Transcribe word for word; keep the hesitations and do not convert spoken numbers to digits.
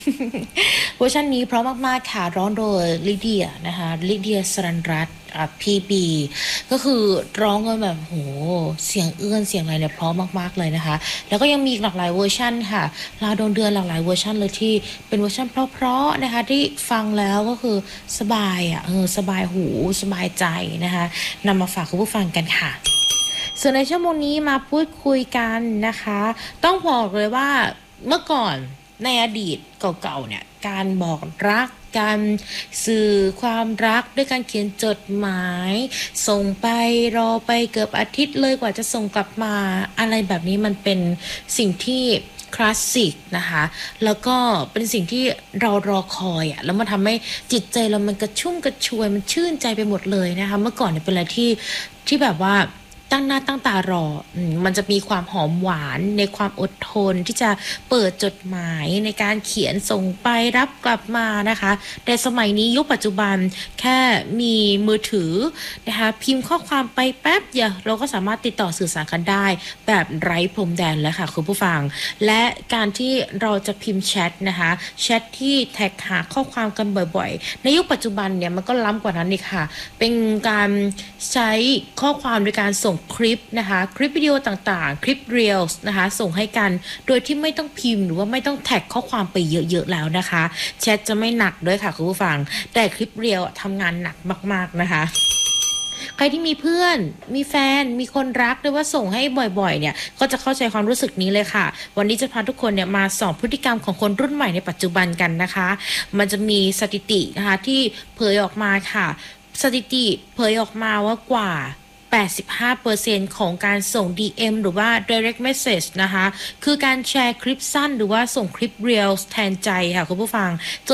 เวอร์ชันนี้เพราะมากๆค่ะร้องโดยลิเดียนะคะลิเดียสรันรัตน์อ่ะพีบีก็คือร้องกันแบบโหเสียงเอื้อนเสียงอะไรเนี่ยเพราะมากๆเลยนะคะแล้วก็ยังมีอีกหลากหลายเวอร์ชันค่ะลาวดวงเดือนหลากหลายเวอร์ชันเลยที่เป็นเวอร์ชันเพราะๆนะคะที่ฟังแล้วก็คือสบายอ่ะเออสบายหูสบายใจนะคะนำมาฝากคุณผู้ฟังกันค่ะ ส่วนในชั่วโมงนี้มาพูดคุยกันนะคะต้องบอกเลยว่าเมื่อก่อนในอดีตเก่าๆเนี่ยการบอกรักการสื่อความรักด้วยการเขียนจดหมายส่งไปรอไปเกือบอาทิตย์เลยกว่าจะส่งกลับมาอะไรแบบนี้มันเป็นสิ่งที่คลาสสิกนะคะแล้วก็เป็นสิ่งที่เรารอคอยอะแล้วมันทำให้จิตใจเรามันกระชุ่มกระชวยมันชื่นใจไปหมดเลยนะคะเมื่อก่อนเนี่ยเป็นอะไรที่ที่แบบว่า ตั้งหน้าตั้งตารออืมมันจะมีความหอมหวานในความอดทนที่จะเปิดจดหมายในการเขียนส่งไปรับกลับมานะคะแต่สมัยนี้ยุคปัจจุบันแค่มีมือถือนะคะพิมพ์ข้อความไปแป๊บเดียวเราก็สามารถติดต่อสื่อสารกันได้แบบไร้พรมแดนแล้วค่ะคุณผู้ฟังและการที่เราจะพิมพ์แชทนะคะแชทที่แท็กหาข้อความกันบ่อยๆในยุคปัจจุบันเนี่ยมันก็ล้ำกว่านั้นอีกค่ะเป็นการใช้ข้อความโดยการส่งคลิปนะคะคลิปวิดีโอต่างๆคลิปเรียลส์นะคะส่งให้กันโดยที่ไม่ต้องพิมพ์หรือว่าไม่ต้องแท็กข้อความไปเยอะๆแล้วนะคะแชทจะไม่หนักด้วยค่ะคุณผู้ฟังแต่คลิปเรียลทำงานหนักมากๆนะคะใครที่มีเพื่อนมีแฟนมีคนรักหรือว่าส่งให้บ่อยๆเนี่ยก็จะเข้าใจความรู้สึกนี้เลยค่ะวันนี้จะพาทุกคนเนี่ยมาส่องพฤติกรรมของคนรุ่นใหม่ในปัจจุบันกันนะคะมันจะมีสถิตินะคะที่เผยออกมาค่ะ สถิติเผยออกมาว่ากว่า แปดสิบห้าเปอร์เซ็นต์ ของการส่ง ดี เอ็ม หรือว่า Direct Message นะคะ คือการแชร์คลิปสั้นหรือว่าส่งคลิป Reels แทนใจค่ะคุณผู้ฟัง